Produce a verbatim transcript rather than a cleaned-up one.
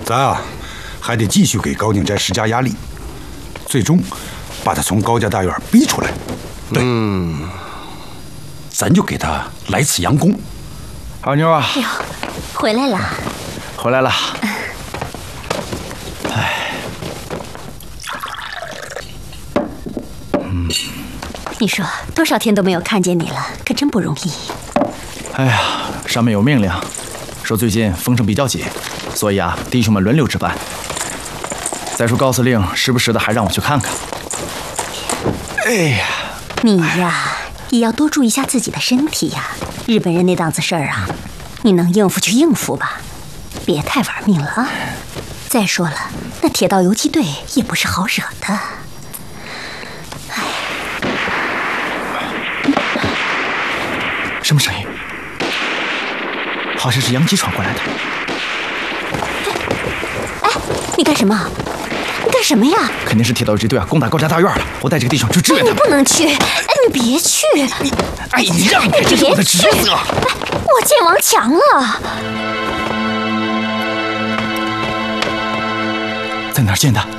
咱啊，还得继续给高景斋施加压力，最终把他从高家大院逼出来。对，嗯，咱就给他来次佯攻。 二妞啊， 哎呦，回来了， 回来了。哎， 嗯，你说多少天都没有看见你了，可真不容易。 哎呀，上面有命令，说最近风声比较紧，所以啊，弟兄们轮流值班。再说高司令时不时的还让我去看看。哎呀， 你呀也要多注意一下自己的身体呀。日本人那档子事儿啊，你能应付去应付吧，别太玩命了啊。再说了，那铁道游击队也不是好惹的。哎， 什么声音？好像是杨基闯过来的。 哎，你干什么？你干什么呀？ 肯定是铁道游击队啊，攻打高家大院了。我带这个弟兄去支援他们。 你不能去！哎，你别去！ 你，哎，你让开，这是我的职责。 哎，我见王强了。 在哪儿见的？